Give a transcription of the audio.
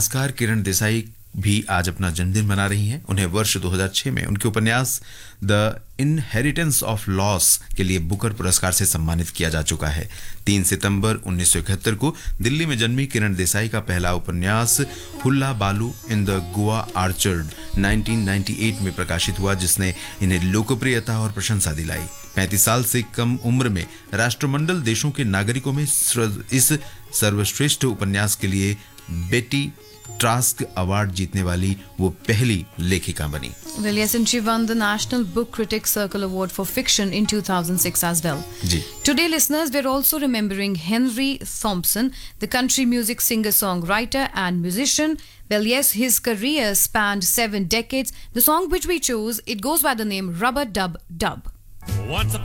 उपन्यासकार किरण देसाई भी आज अपना जन्मदिन मना रही हैं। उन्हें वर्ष 2006 में उनके उपन्यास द इनहेरिटेंस ऑफ लॉस के लिए बुकर पुरस्कार से सम्मानित किया जा चुका है। 3 सितंबर 1971 को दिल्ली में जन्मी किरण देसाई का पहला उपन्यास हुल्ला बालू इन द गोवा आर्चर्ड 1998 में प्रकाशित हुआ, जिसने इन्हें लोकप्रियता और प्रशंसा दिलाई। 35 साल से कम उम्र में राष्ट्रमंडल देशों के नागरिकों में इस सर्वश्रेष्ठ उपन्यास के लिए बेटी ट्रास्क अवार्ड जीतने वाली वो पहली लेखिका बनी। Well, yes, and she won the National Book Critics Circle Award for Fiction in 2006 as well. Ji. Today, listeners, we're also remembering Henry Thompson, the country music singer-songwriter and musician. Well, yes, his career spanned 7 decades. The song which we chose, it goes by the name Rubber Dub Dub. Once